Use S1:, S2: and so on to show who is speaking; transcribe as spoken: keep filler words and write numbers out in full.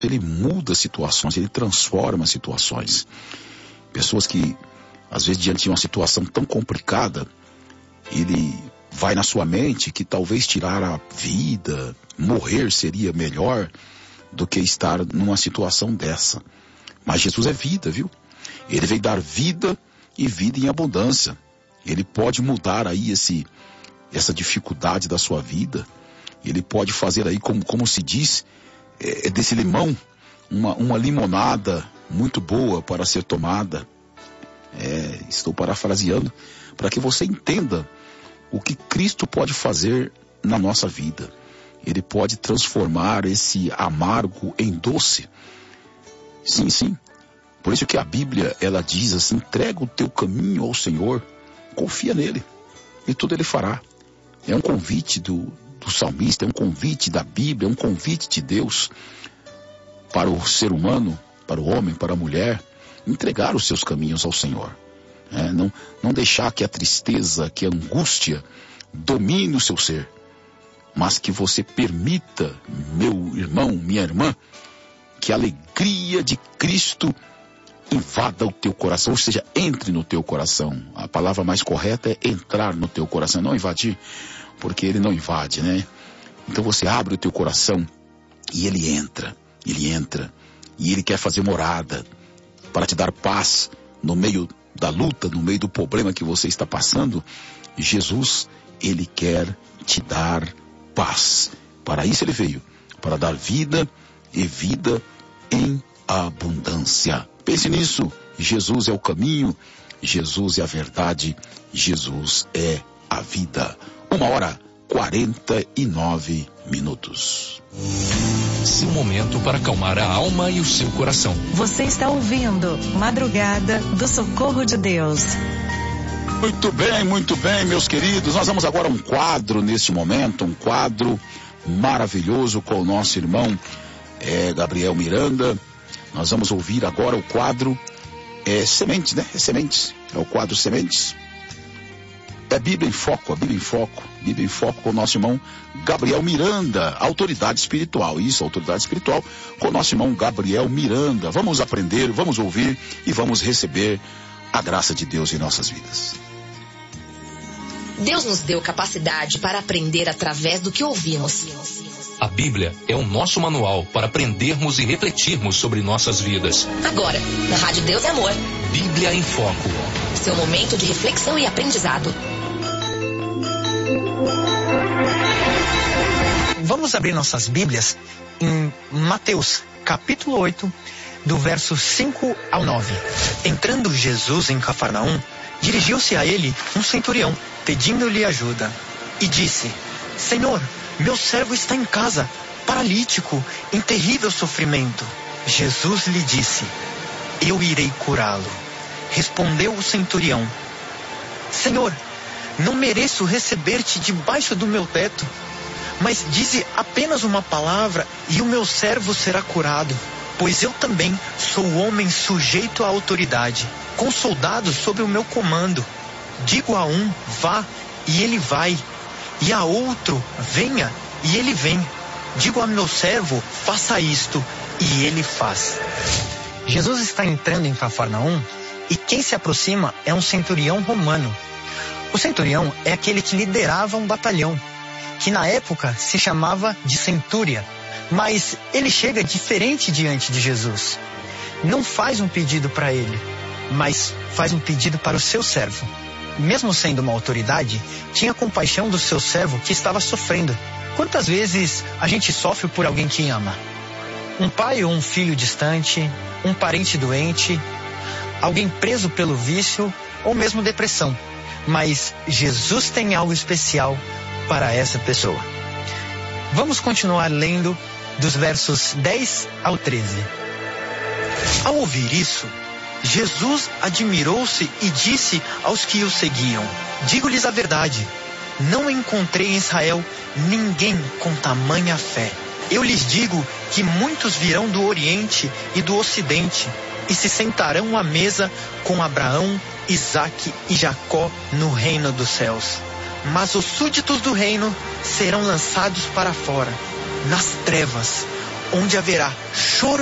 S1: ele muda situações, ele transforma situações. Pessoas que, às vezes, diante de uma situação tão complicada, ele vai na sua mente que talvez tirar a vida, morrer seria melhor do que estar numa situação dessa. Mas Jesus é vida, viu? Ele veio dar vida e vida em abundância. Ele pode mudar aí esse, essa dificuldade da sua vida. Ele pode fazer aí, como, como se diz, é, desse limão, uma, uma limonada muito boa para ser tomada. É, estou parafraseando, para que você entenda o que Cristo pode fazer na nossa vida. Ele pode transformar esse amargo em doce. Sim, sim. Por isso que a Bíblia, ela diz assim: entrega o teu caminho ao Senhor, confia nele, e tudo ele fará. É um convite do, do salmista, é um convite da Bíblia, é um convite de Deus para o ser humano, para o homem, para a mulher, entregar os seus caminhos ao Senhor. É, não, não deixar que a tristeza, que a angústia domine o seu ser, mas que você permita, meu irmão, minha irmã, que a alegria de Cristo invada o teu coração, ou seja, entre no teu coração. A palavra mais correta é entrar no teu coração, não invadir, porque ele não invade, né? Então você abre o teu coração e ele entra, ele entra, e ele quer fazer morada para te dar paz no meio da luta, no meio do problema que você está passando. Jesus, ele quer te dar paz. Para isso ele veio, para dar vida e vida em abundância. Pense nisso. Jesus é o caminho, Jesus é a verdade, Jesus é a vida. Uma hora, quarenta e nove minutos.
S2: Seu momento para acalmar a alma e o seu coração.
S3: Você está ouvindo Madrugada do Socorro de Deus.
S1: Muito bem, muito bem, meus queridos. Nós vamos agora a um quadro neste momento, um quadro maravilhoso com o nosso irmão é, Gabriel Miranda. Nós vamos ouvir agora o quadro é, Sementes, né? É Sementes. É o quadro Sementes. É Bíblia em Foco, a Bíblia em Foco. Bíblia em Foco com o nosso irmão Gabriel Miranda, autoridade espiritual. Isso, autoridade espiritual com o nosso irmão Gabriel Miranda. Vamos aprender, vamos ouvir e vamos receber a graça de Deus em nossas vidas.
S4: Deus nos deu capacidade para aprender através do que ouvimos.
S2: A Bíblia é o nosso manual para aprendermos e refletirmos sobre nossas vidas.
S4: Agora, na Rádio Deus é Amor.
S2: Bíblia em Foco.
S4: Seu momento de reflexão e aprendizado.
S5: Vamos abrir nossas Bíblias em Mateus, capítulo oito, do verso cinco ao nove. Entrando Jesus em Cafarnaum, dirigiu-se a ele um centurião, pedindo-lhe ajuda, e disse: Senhor, meu servo está em casa, paralítico, em terrível sofrimento. Jesus lhe disse: eu irei curá-lo. Respondeu o centurião: Senhor, não mereço receber-te debaixo do meu teto, mas dize apenas uma palavra e o meu servo será curado. Pois eu também sou homem sujeito à autoridade, com soldados sob o meu comando. Digo a um, vá, e ele vai, e a outro, venha, e ele vem. Digo a meu servo, faça isto, e ele faz. Jesus está entrando em Cafarnaum, e quem se aproxima é um centurião romano. O centurião é aquele que liderava um batalhão, que na época se chamava de centúria. Mas ele chega diferente diante de Jesus. Não faz um pedido para ele, mas faz um pedido para o seu servo. Mesmo sendo uma autoridade, tinha compaixão do seu servo que estava sofrendo. Quantas vezes a gente sofre por alguém que ama? Um pai ou um filho distante, um parente doente, alguém preso pelo vício ou mesmo depressão. Mas Jesus tem algo especial para essa pessoa. Vamos continuar lendo dos versos dez ao treze. Ao ouvir isso, Jesus admirou-se e disse aos que o seguiam: digo-lhes a verdade, não encontrei em Israel ninguém com tamanha fé. Eu lhes digo que muitos virão do Oriente e do Ocidente e se sentarão à mesa com Abraão, Isaque e Jacó no reino dos céus. Mas os súditos do reino serão lançados para fora, nas trevas, onde haverá choro